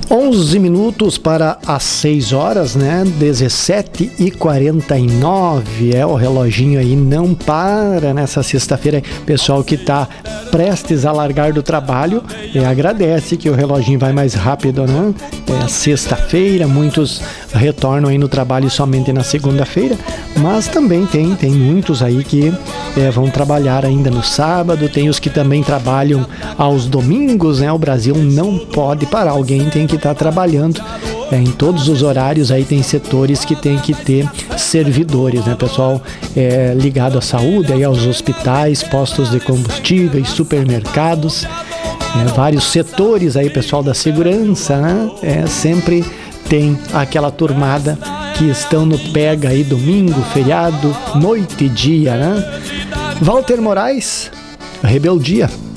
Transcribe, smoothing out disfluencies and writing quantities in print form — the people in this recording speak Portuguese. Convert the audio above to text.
11 minutos para as 6 horas, né? 17h49. O reloginho aí não para nessa sexta-feira. Pessoal que tá prestes a largar do trabalho, agradece que o reloginho vai mais rápido, né? Sexta-feira, muitos retornam aí no trabalho somente na segunda-feira, mas também tem muitos aí que vão trabalhar ainda no sábado, tem os que também trabalham aos domingos, né? O Brasil não pode parar, alguém tem que estar trabalhando em todos os horários. Aí tem setores que tem que ter servidores, né? Pessoal ligado à saúde, aí aos hospitais, postos de combustíveis, supermercados, vários setores aí, pessoal da segurança, né? Sempre tem aquela turmada que estão no pega aí domingo, feriado, noite e dia, né? Walter Moraes, Rebeldia.